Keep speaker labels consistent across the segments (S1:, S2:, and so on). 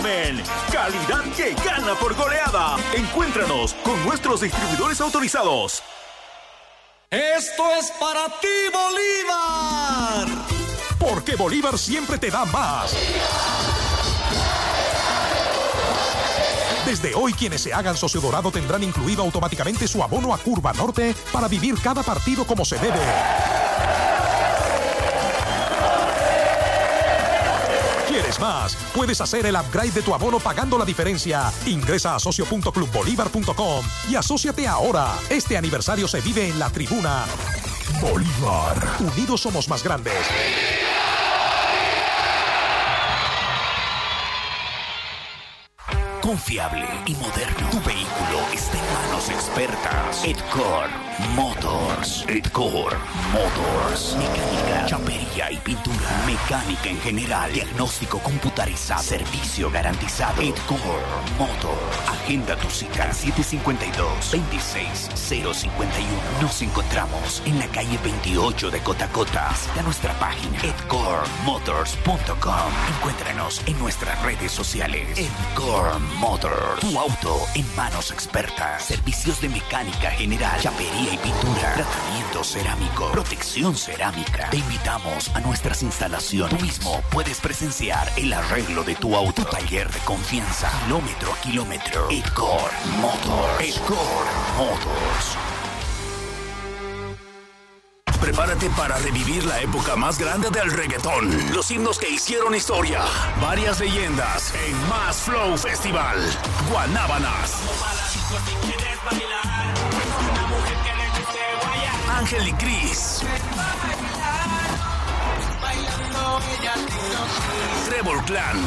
S1: Carmen. Calidad que gana por goleada. Encuéntranos con nuestros distribuidores autorizados.
S2: Esto es para ti, Bolívar.
S3: Porque Bolívar siempre te da más. Desde hoy, quienes se hagan socio dorado tendrán incluido automáticamente su abono a Curva Norte para vivir cada partido como se debe. ¿Quieres más? Puedes hacer el upgrade de tu abono pagando la diferencia. Ingresa a socio.clubbolivar.com y asóciate ahora. Este aniversario se vive en la tribuna. Bolívar. Unidos somos más grandes.
S4: Confiable y moderno. Tu vehículo está en manos expertas. Edcore Motors. Edcore Motors. Mecánica, chapería y pintura. Mecánica en general. Diagnóstico computarizado. Servicio garantizado. Edcore Motors. Agenda tu cita. 752-26051. Nos encontramos en la calle 28 de Cotacota. Visita nuestra página edcoremotors.com. Encuéntranos en nuestras redes sociales. Edcore Motors. Tu auto en manos expertas. Servicios de mecánica general, chapería y pintura. Tratamiento cerámico. Protección cerámica. Te invitamos a nuestras instalaciones. Tú mismo puedes presenciar el arreglo de tu auto. Tu taller de confianza. Kilómetro a kilómetro. Edcore Motors. Edcore Motors.
S5: Prepárate para revivir la época más grande del reggaetón. Los himnos que hicieron historia. Varias leyendas en Más Flow Festival. Guanábanas. Ángel y Cris. Trevor Clan.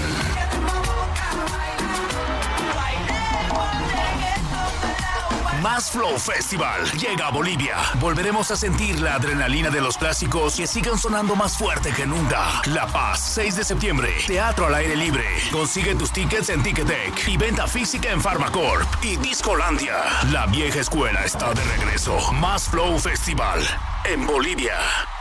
S5: Más Flow Festival llega a Bolivia. Volveremos a sentir la adrenalina de los clásicos que sigan sonando más fuerte que nunca. La Paz, 6 de septiembre. Teatro al aire libre. Consigue tus tickets en Ticketek y venta física en Pharmacorp y Discolandia. La vieja escuela está de regreso. Más Flow Festival en Bolivia.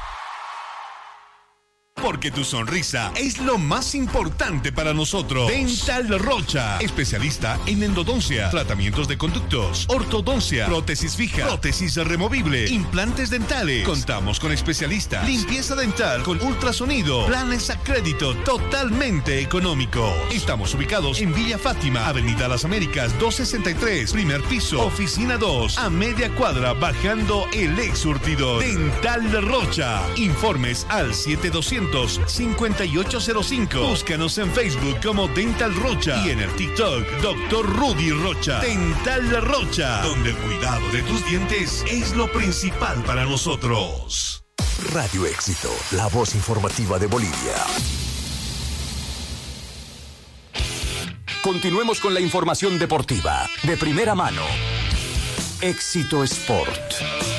S6: Porque tu sonrisa es lo más importante para nosotros. Dental Rocha, especialista en endodoncia, tratamientos de conductos, ortodoncia, prótesis fija, prótesis removible, implantes dentales. Contamos con especialistas, limpieza dental con ultrasonido, planes a crédito totalmente económicos. Estamos ubicados en Villa Fátima, Avenida Las Américas 263, primer piso, oficina 2, a media cuadra bajando el ex surtidor. Dental Rocha, informes al 7200-5805. Búscanos en Facebook como Dental Rocha y en el TikTok Dr. Rudy Rocha. Dental Rocha, donde el cuidado de tus dientes es lo principal para nosotros.
S7: Radio Éxito, la voz informativa de Bolivia.
S4: Continuemos con la información deportiva de primera mano. Éxito Sport.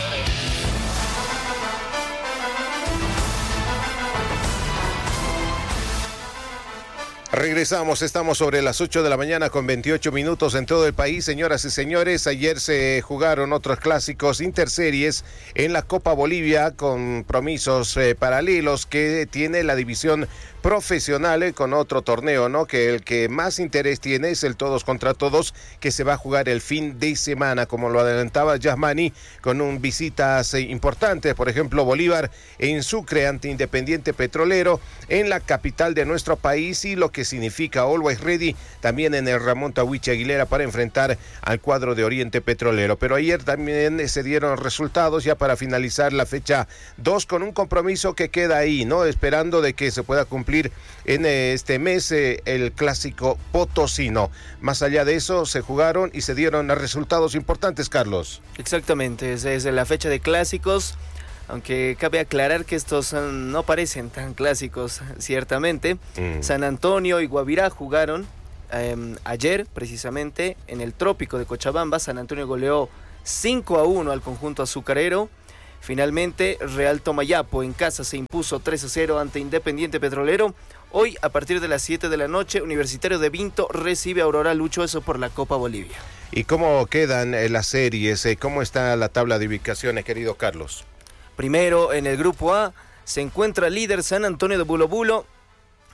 S8: Regresamos, estamos sobre las 8 de la mañana con 28 minutos en todo el país. Señoras y señores, ayer se jugaron otros clásicos interseries en la Copa Bolivia, compromisos paralelos que tiene la división profesional con otro torneo, ¿no? Que el que más interés tiene es el todos contra todos, que se va a jugar el fin de semana, como lo adelantaba Yasmani, con visitas importantes. Por ejemplo, Bolívar en Sucre ante Independiente Petrolero en la capital de nuestro país, y lo que significa Always Ready también en el Ramón Tahuichi Aguilera para enfrentar al cuadro de Oriente Petrolero. Pero ayer también se dieron resultados ya para finalizar la fecha 2 con un compromiso que queda ahí, ¿no? Esperando de que se pueda cumplir en este mes el clásico potosino. Más allá de eso, se jugaron y se dieron resultados importantes, Carlos.
S9: Exactamente, es la fecha de clásicos, aunque cabe aclarar que estos no parecen tan clásicos, ciertamente. San Antonio y Guavirá jugaron ayer, precisamente, en el Trópico de Cochabamba. San Antonio goleó 5-1 al conjunto azucarero. Finalmente, Real Tomayapo en casa se impuso 3-0 ante Independiente Petrolero. Hoy, a partir de las 7 de la noche, Universitario de Vinto recibe a Aurora Lucho, eso por la Copa Bolivia.
S8: ¿Y cómo quedan las series? ¿Cómo está la tabla de ubicaciones, querido Carlos?
S9: Primero, en el grupo A, se encuentra líder San Antonio de Bulo Bulo,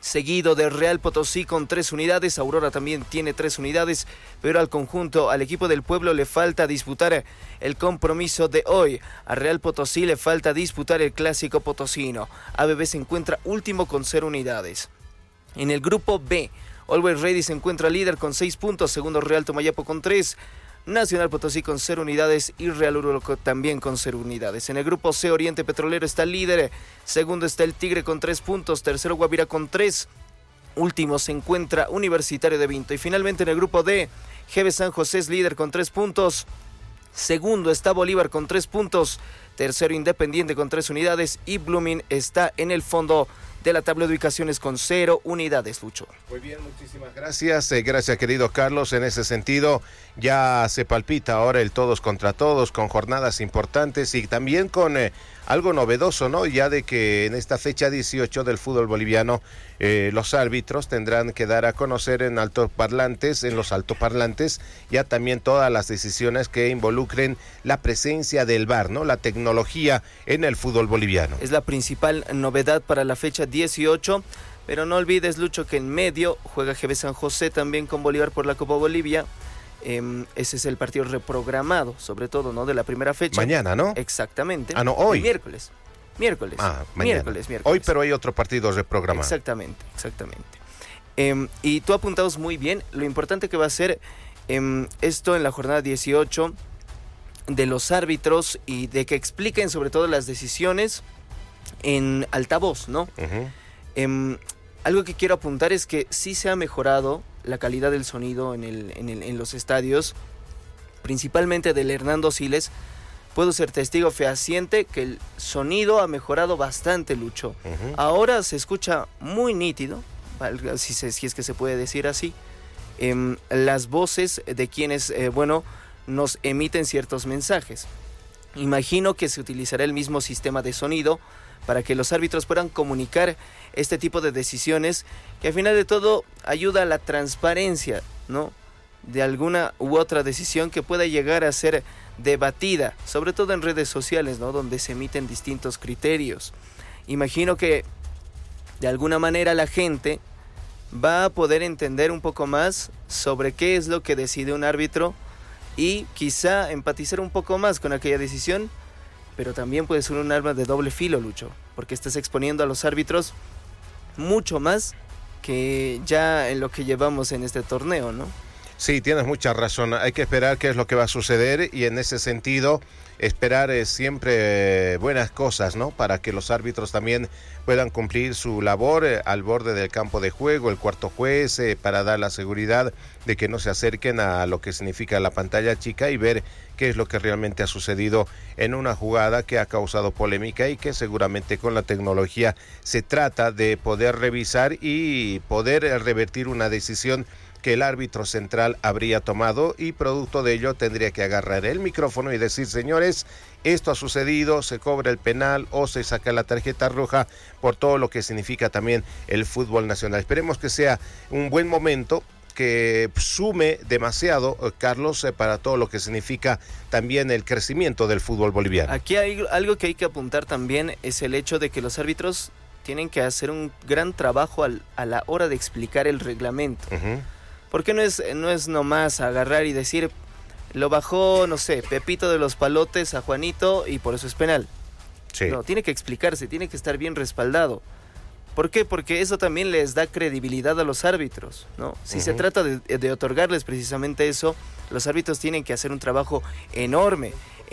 S9: seguido de Real Potosí con 3 unidades. Aurora también tiene 3 unidades, pero al equipo del Pueblo le falta disputar el compromiso de hoy. A Real Potosí le falta disputar el clásico potosino. ABB se encuentra último con 0 unidades. En el grupo B, Always Ready se encuentra líder con 6 puntos, segundo Real Tomayapo con 3, Nacional Potosí con 0 unidades y Real Oruro también con 0 unidades. En el grupo C, Oriente Petrolero está líder, segundo está el Tigre con 3 puntos, tercero Guavirá con 3, último se encuentra Universitario de Vinto. Y finalmente en el grupo D, GB San José es líder con 3 puntos, segundo está Bolívar con 3 puntos, tercero Independiente con 3 unidades y Blooming está en el fondo de la tabla de ubicaciones con 0 unidades, Lucho.
S8: Muy bien, muchísimas gracias. Gracias, querido Carlos. En ese sentido, ya se palpita ahora el todos contra todos, con jornadas importantes y también con algo novedoso, ¿no? Ya de que en esta fecha 18 del fútbol boliviano, los árbitros tendrán que dar a conocer en los altoparlantes, ya también todas las decisiones que involucren la presencia del VAR, ¿no? La tecnología en el fútbol boliviano.
S9: Es la principal novedad para la fecha 18, pero no olvides, Lucho, que en medio juega GB San José también con Bolívar por la Copa Bolivia. Ese es el partido reprogramado, sobre todo, ¿no? De la primera fecha.
S8: Mañana, ¿no?
S9: Exactamente.
S8: Ah, no, hoy.
S9: Miércoles.
S8: Mañana.
S9: Miércoles.
S8: Hoy, pero hay otro partido reprogramado.
S9: Exactamente. Y tú apuntabas muy bien lo importante que va a ser esto en la jornada 18 de los árbitros y de que expliquen sobre todo las decisiones en altavoz, ¿no? Uh-huh. Algo que quiero apuntar es que sí se ha mejorado la calidad del sonido en los estadios, principalmente del Hernando Siles. Puedo ser testigo fehaciente que el sonido ha mejorado bastante, Lucho. Uh-huh. Ahora se escucha muy nítido, si es que se puede decir así, las voces de quienes, nos emiten ciertos mensajes. Imagino que se utilizará el mismo sistema de sonido para que los árbitros puedan comunicar este tipo de decisiones, que al final de todo ayuda a la transparencia, ¿no? De alguna u otra decisión que pueda llegar a ser debatida, sobre todo en redes sociales, ¿no? Donde se emiten distintos criterios. Imagino que de alguna manera la gente va a poder entender un poco más sobre qué es lo que decide un árbitro y quizá empatizar un poco más con aquella decisión, pero también puede ser un arma de doble filo, Lucho, porque estás exponiendo a los árbitros mucho más que ya en lo que llevamos en este torneo, ¿no?
S8: Sí, tienes mucha razón. Hay que esperar qué es lo que va a suceder y en ese sentido esperar siempre buenas cosas, ¿no? Para que los árbitros también puedan cumplir su labor al borde del campo de juego, el cuarto juez, para dar la seguridad de que no se acerquen a lo que significa la pantalla chica y ver qué es lo que realmente ha sucedido en una jugada que ha causado polémica y que seguramente con la tecnología se trata de poder revisar y poder revertir una decisión que el árbitro central habría tomado y producto de ello tendría que agarrar el micrófono y decir: señores, esto ha sucedido, se cobra el penal o se saca la tarjeta roja por todo lo que significa también el fútbol nacional. Esperemos que sea un buen momento, que sume demasiado, Carlos, para todo lo que significa también el crecimiento del fútbol boliviano.
S9: Aquí hay algo que hay que apuntar también, es el hecho de que los árbitros tienen que hacer un gran trabajo a la hora de explicar el reglamento. Uh-huh. Porque no es nomás agarrar y decir, lo bajó, no sé, Pepito de los Palotes a Juanito y por eso es penal. Sí. No, tiene que explicarse, tiene que estar bien respaldado. ¿Por qué? Porque eso también les da credibilidad a los árbitros, ¿no? Si se trata de otorgarles precisamente eso, los árbitros tienen que hacer un trabajo enorme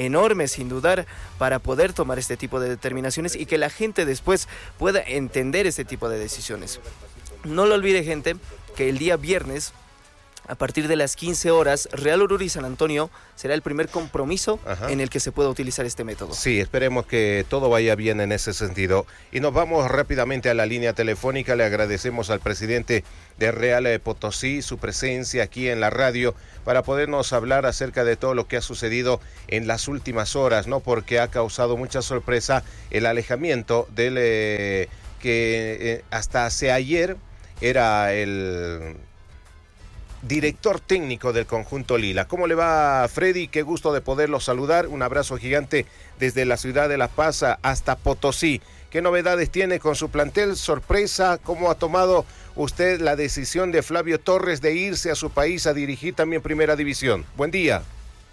S9: sin dudar, para poder tomar este tipo de determinaciones y que la gente después pueda entender este tipo de decisiones. No lo olvide, gente, que el día viernes, a partir de las 15 horas, Real Oruro y San Antonio será el primer compromiso en el que se pueda utilizar este método.
S8: Sí, esperemos que todo vaya bien en ese sentido. Y nos vamos rápidamente a la línea telefónica. Le agradecemos al presidente de Real Potosí su presencia aquí en la radio para podernos hablar acerca de todo lo que ha sucedido en las últimas horas, ¿no? Porque ha causado mucha sorpresa el alejamiento del que hasta hace ayer era el director técnico del conjunto Lila. ¿Cómo le va, Freddy? Qué gusto de poderlo saludar. Un abrazo gigante desde la ciudad de La Paz hasta Potosí. ¿Qué novedades tiene con su plantel? ¿Sorpresa? ¿Cómo ha tomado usted la decisión de Flavio Torres de irse a su país a dirigir también Primera División? Buen día.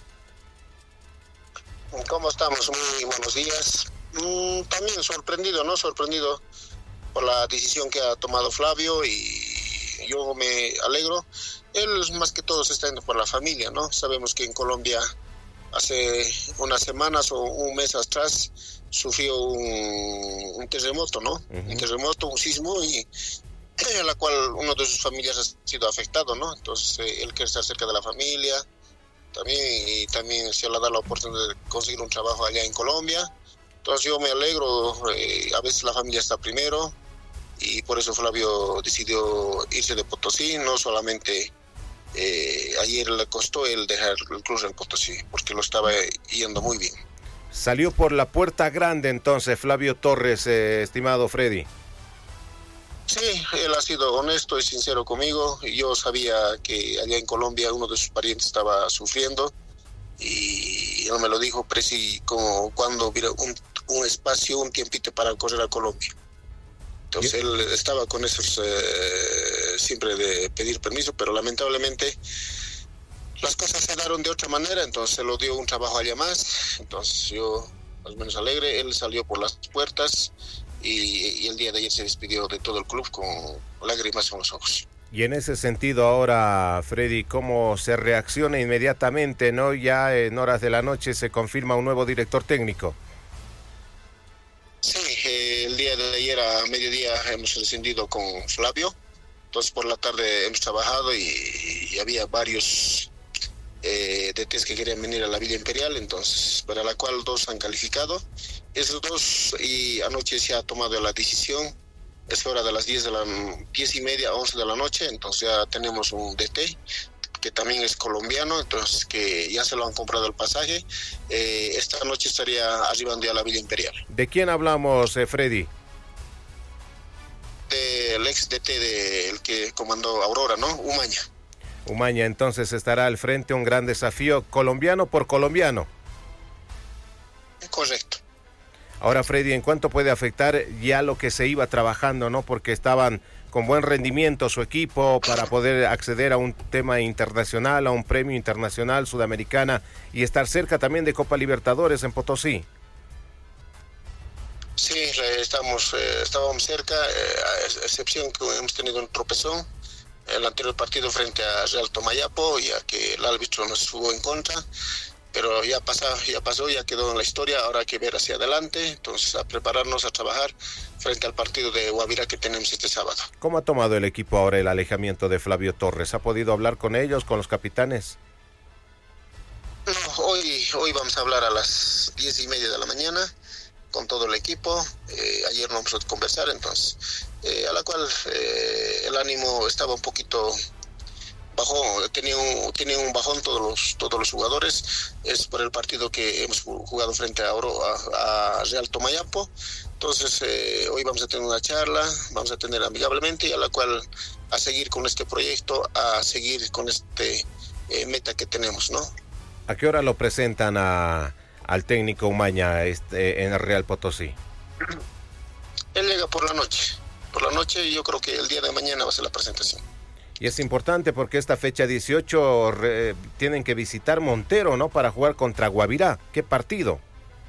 S10: ¿Cómo estamos? Muy buenos días. También sorprendido, ¿no? Sorprendido por la decisión que ha tomado Flavio, y yo me alegro. Él más que todo se está yendo por la familia, ¿no? Sabemos que en Colombia hace unas semanas o un mes atrás sufrió un terremoto, ¿no? Un terremoto, un sismo, y en la cual uno de sus familiares ha sido afectado, ¿no? Entonces él quiere estar cerca de la familia también, y también se le da la oportunidad de conseguir un trabajo allá en Colombia. Entonces yo me alegro, a veces la familia está primero, y por eso Flavio decidió irse de Potosí. No solamente ayer le costó el dejar el club en Potosí, porque lo estaba yendo muy bien.
S8: Salió por la puerta grande entonces Flavio Torres, estimado Freddy.
S10: Sí, él ha sido honesto y sincero conmigo. Yo sabía que allá en Colombia uno de sus parientes estaba sufriendo, y él me lo dijo como cuando hubiera un espacio, un tiempito para correr a Colombia. Entonces él estaba con esos siempre de pedir permiso, pero lamentablemente las cosas se daron de otra manera. Entonces se lo dio un trabajo allá más. Entonces yo, al menos alegre, él salió por las puertas, y el día de ayer se despidió de todo el club con lágrimas en los ojos.
S8: Y en ese sentido ahora, Freddy, ¿cómo se reacciona inmediatamente, no? Ya en horas de la noche se confirma un nuevo director técnico.
S10: Sí, el día de ayer a mediodía hemos descendido con Flavio. Entonces por la tarde hemos trabajado, y había varios DTs que querían venir a la Villa Imperial, entonces para la cual 2 han calificado. Esos 2, y anoche se ha tomado la decisión. Es hora de las 10:30, 11 de la noche, entonces ya tenemos un DT que también es colombiano, entonces que ya se lo han comprado el pasaje. Esta noche estaría arribando ya a la Villa Imperial.
S8: ¿De quién hablamos, Freddy?
S10: Del ex DT del que comandó Aurora, ¿no? Umaña.
S8: Umaña, entonces estará al frente, un gran desafío, colombiano por colombiano.
S10: Correcto.
S8: Ahora, Freddy, ¿en cuánto puede afectar ya lo que se iba trabajando, no? Porque estaban con buen rendimiento su equipo para poder acceder a un tema internacional, a un premio internacional sudamericana, y estar cerca también de Copa Libertadores en Potosí.
S10: Sí, estábamos cerca, a excepción que hemos tenido un tropezón el anterior partido frente a Real Tomayapo, ya que el árbitro nos jugó en contra. Pero ya pasó, ya quedó en la historia. Ahora hay que ver hacia adelante, entonces a prepararnos a trabajar frente al partido de Guavirá que tenemos este sábado.
S8: ¿Cómo ha tomado el equipo ahora el alejamiento de Flavio Torres? ¿Ha podido hablar con ellos, con los capitanes?
S10: No, hoy vamos a hablar a las 10:30 de la mañana con todo el equipo. Ayer no vamos a conversar, entonces a la cual el ánimo estaba un poquito bajó, tenían un bajón todos los jugadores. Es por el partido que hemos jugado frente a Real Tomayapo. Entonces hoy vamos a tener una charla, vamos a tener amigablemente, y a la cual a seguir con este proyecto, a seguir con este meta que tenemos, ¿no?
S8: ¿A qué hora lo presentan al técnico Umaña en el Real Potosí?
S10: Él llega por la noche, y yo creo que el día de mañana va a ser la presentación.
S8: Y es importante porque esta fecha 18 tienen que visitar Montero, ¿no? Para jugar contra Guavirá. ¿Qué partido?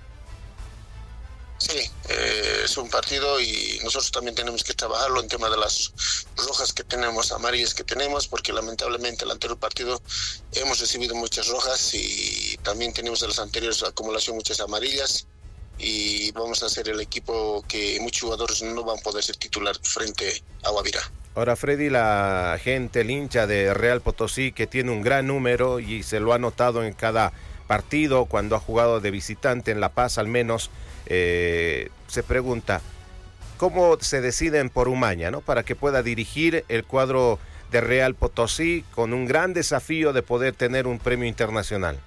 S10: Sí, es un partido, y nosotros también tenemos que trabajarlo en tema de las rojas que tenemos, amarillas que tenemos, porque lamentablemente el anterior partido hemos recibido muchas rojas, y también tenemos de las anteriores acumulación muchas amarillas, y vamos a hacer el equipo que muchos jugadores no van a poder ser titular frente a Guavirá.
S8: Ahora, Freddy, la gente, el hincha de Real Potosí, que tiene un gran número y se lo ha notado en cada partido cuando ha jugado de visitante en La Paz al menos, se pregunta cómo se deciden por Umaña, ¿no? Para que pueda dirigir el cuadro de Real Potosí con un gran desafío de poder tener un premio internacional.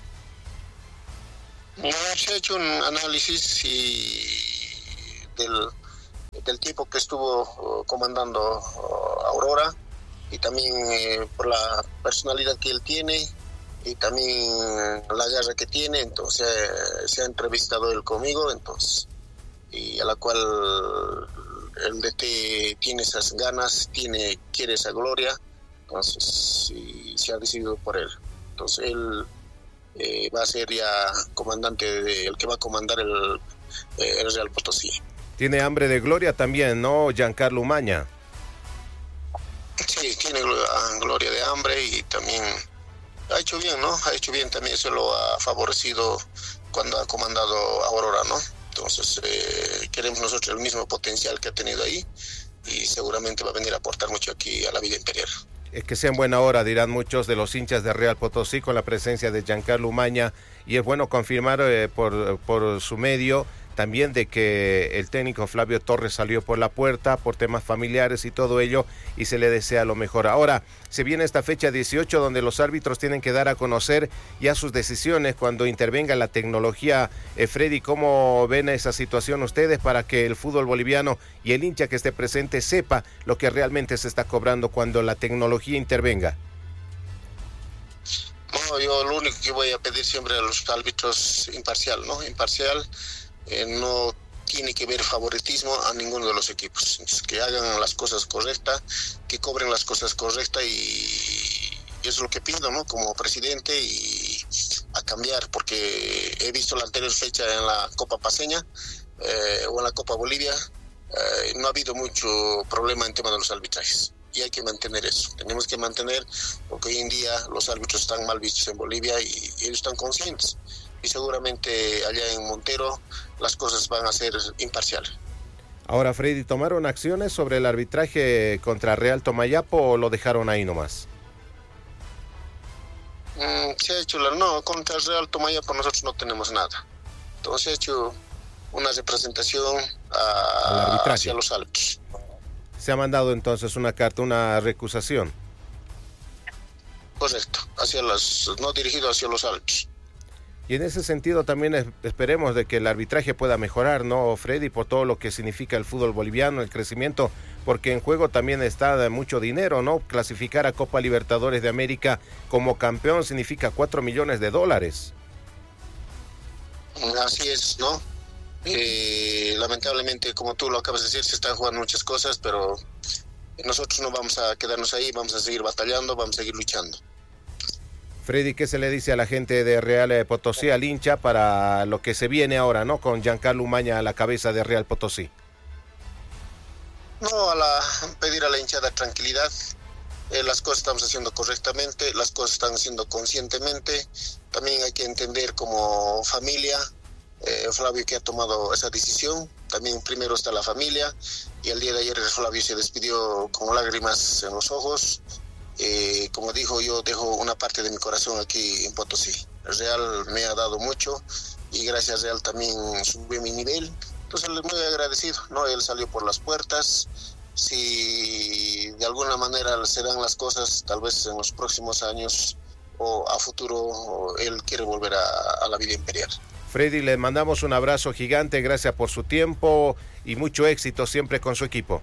S10: Se ha hecho un análisis del tiempo que estuvo comandando Aurora, y también por la personalidad que él tiene y también la garra que tiene. Entonces se ha entrevistado él conmigo, entonces, y a la cual el DT tiene esas ganas, quiere esa gloria, entonces se ha decidido por él. Entonces él va a ser ya comandante, el que va a comandar el Real Potosí.
S8: Tiene hambre de gloria también, ¿no, Giancarlo Umaña?
S10: Sí, tiene gloria de hambre y también ha hecho bien, ¿no? Ha hecho bien, también eso lo ha favorecido cuando ha comandado Aurora, ¿no? Entonces queremos nosotros el mismo potencial que ha tenido ahí y seguramente va a venir a aportar mucho aquí a la vida imperial.
S8: Es que sea en buena hora, dirán muchos de los hinchas de Real Potosí, con la presencia de Giancarlo Umaña, y es bueno confirmar por su medio también de que el técnico Flavio Torres salió por la puerta por temas familiares y todo ello, y se le desea lo mejor. Ahora, se viene esta fecha 18 donde los árbitros tienen que dar a conocer ya sus decisiones cuando intervenga la tecnología. Freddy, ¿cómo ven esa situación ustedes para que el fútbol boliviano y el hincha que esté presente sepa lo que realmente se está cobrando cuando la tecnología intervenga?
S10: No, yo lo único que voy a pedir siempre a los árbitros imparcial, ¿no? Imparcial. No tiene que ver favoritismo a ninguno de los equipos. Entonces, que hagan las cosas correctas, que cobren las cosas correctas, y eso es lo que pido, ¿no? Como presidente, y a cambiar, porque he visto la anterior fecha en la Copa Paceña o en la Copa Bolivia, no ha habido mucho problema en tema de los arbitrajes. Y hay que mantener eso. Tenemos que mantener, porque hoy en día los árbitros están mal vistos en Bolivia y ellos están conscientes. Y seguramente allá en Montero las cosas van a ser imparciales.
S8: Ahora, Freddy, ¿tomaron acciones sobre el arbitraje contra Real Tomayapo o lo dejaron ahí nomás?
S10: Se ha hecho contra Real Tomayapo nosotros no tenemos nada. Entonces se ha hecho una representación hacia los árbitros.
S8: Se ha mandado entonces una carta, una recusación.
S10: Correcto, no dirigido hacia los árbitros.
S8: Y en ese sentido también esperemos de que el arbitraje pueda mejorar, ¿no, Freddy? Por todo lo que significa el fútbol boliviano, el crecimiento, porque en juego también está mucho dinero, ¿no? Clasificar a Copa Libertadores de América como campeón significa $4 millones.
S10: Así es, ¿no? Lamentablemente, como tú lo acabas de decir, se están jugando muchas cosas, pero nosotros no vamos a quedarnos ahí, vamos a seguir batallando, vamos a seguir luchando.
S8: Freddy, ¿qué se le dice a la gente de Real Potosí, al hincha, para lo que se viene ahora, ¿no? Con Giancarlo Umaña a la cabeza de Real Potosí.
S10: No, pedir a la hinchada tranquilidad. Las cosas estamos haciendo correctamente, las cosas están haciendo conscientemente. También hay que entender como familia, Flavio que ha tomado esa decisión. También primero está la familia, y el día de ayer Flavio se despidió con lágrimas en los ojos. Como dijo, yo dejo una parte de mi corazón aquí en Potosí. El Real me ha dado mucho y gracias a Real también subí mi nivel. Entonces le muy agradecido, ¿no? Él salió por las puertas. Si de alguna manera se dan las cosas, tal vez en los próximos años o a futuro, él quiere volver a la vida imperial.
S8: Freddy, le mandamos un abrazo gigante, gracias por su tiempo y mucho éxito siempre con su equipo.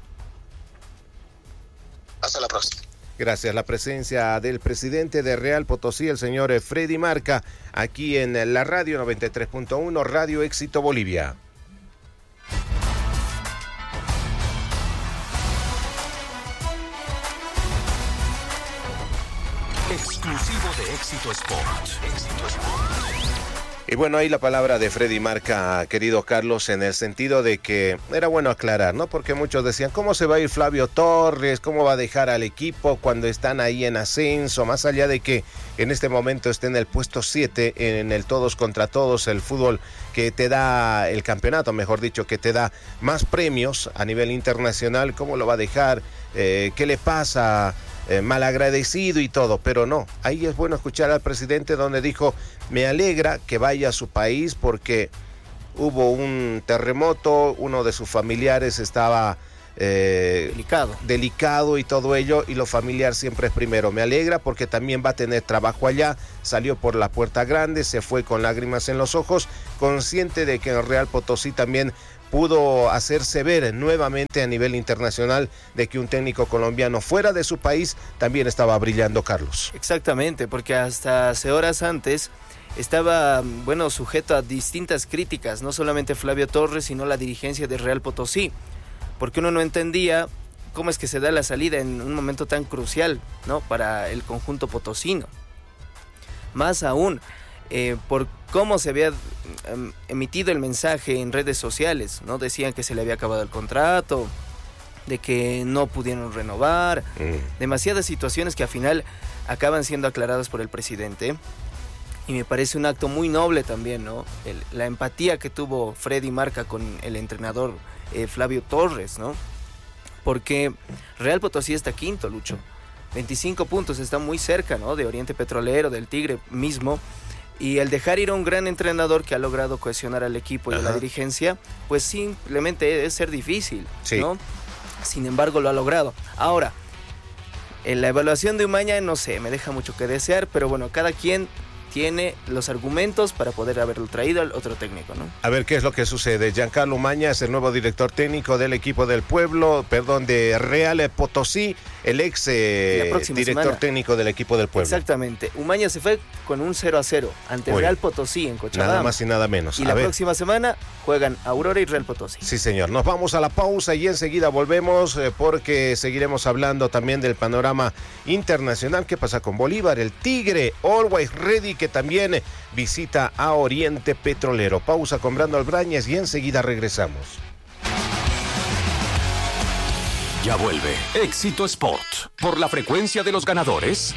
S10: Hasta la próxima.
S8: Gracias. La presencia del presidente de Real Potosí, el señor Freddy Marca, aquí en la radio 93.1, Radio Éxito Bolivia.
S4: Exclusivo de Éxito Sport. Éxito Sport.
S8: Y bueno, ahí la palabra de Freddy Marca, querido Carlos, en el sentido de que era bueno aclarar, ¿no? Porque muchos decían, ¿cómo se va a ir Flavio Torres? ¿Cómo va a dejar al equipo cuando están ahí en ascenso? Más allá de que en este momento esté en el puesto 7, en el todos contra todos, el fútbol que te da el campeonato, mejor dicho, que te da más premios a nivel internacional, ¿cómo lo va a dejar? ¿Qué le pasa? Malagradecido y todo, pero no, ahí es bueno escuchar al presidente donde dijo, me alegra que vaya a su país porque hubo un terremoto, uno de sus familiares estaba delicado y todo ello, y lo familiar siempre es primero. Me alegra porque también va a tener trabajo allá, salió por la puerta grande, se fue con lágrimas en los ojos, consciente de que en Real Potosí también pudo hacerse ver nuevamente a nivel internacional de que un técnico colombiano fuera de su país también estaba brillando, Carlos.
S9: Exactamente, porque hasta hace horas antes estaba, sujeto a distintas críticas, no solamente Flavio Torres, sino la dirigencia de Real Potosí, porque uno no entendía cómo es que se da la salida en un momento tan crucial, ¿no?, para el conjunto potosino. Más aún, por cómo se había emitido el mensaje en redes sociales, ¿no? Decían que se le había acabado el contrato, de que no pudieron renovar, demasiadas situaciones que al final acaban siendo aclaradas por el presidente. Y me parece un acto muy noble también, ¿no? La empatía que tuvo Freddy Marca con el entrenador Flavio Torres, ¿no? Porque Real Potosí está quinto, Lucho. 25 puntos, está muy cerca, ¿no?, de Oriente Petrolero, del Tigre mismo. Y el dejar ir a un gran entrenador que ha logrado cohesionar al equipo y a la dirigencia, pues simplemente es ser difícil, ¿no? Sin embargo, lo ha logrado. Ahora, en la evaluación de Umaña, no sé, me deja mucho que desear, pero bueno, cada quien tiene los argumentos para poder haberlo traído al otro técnico, ¿no?
S8: A ver qué es lo que sucede. Giancarlo Umaña es el nuevo director técnico del equipo del pueblo, de Real Potosí, el ex director técnico del equipo del pueblo.
S9: Exactamente. Umaña se fue con un 0-0 ante Real Potosí en Cochabamba.
S8: Nada más y nada menos.
S9: Y la próxima semana juegan Aurora y Real Potosí.
S8: Sí, señor. Nos vamos a la pausa y enseguida volvemos porque seguiremos hablando también del panorama internacional. ¿Qué pasa con Bolívar? El Tigre, always ready, que también visita a Oriente Petrolero. Pausa con Brando Albrañez y enseguida regresamos.
S11: Ya vuelve Éxito Sport por la frecuencia de los ganadores.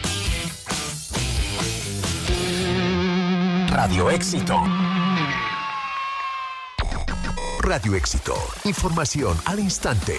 S11: Radio Éxito.
S7: Radio Éxito. Información al instante.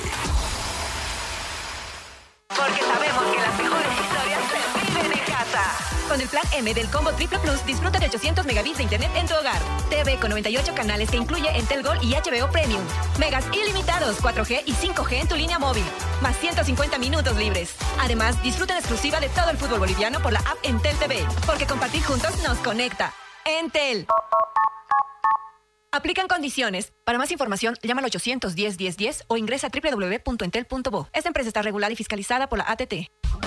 S12: Porque sabemos que las mejores historias se viven en casa. Con el plan M del Combo Triple Plus, disfruta de 800 megabits de internet en tu hogar. TV con 98 canales que incluye Entel Gold y HBO Premium. Megas ilimitados, 4G y 5G en tu línea móvil. Más 150 minutos libres. Además, disfruta en exclusiva de todo el fútbol boliviano por la app Entel TV. Porque compartir juntos nos conecta. Entel. Aplican condiciones. Para más información, llama al 810-1010 o ingresa a www.entel.bo. Esta empresa está regulada y fiscalizada por la ATT.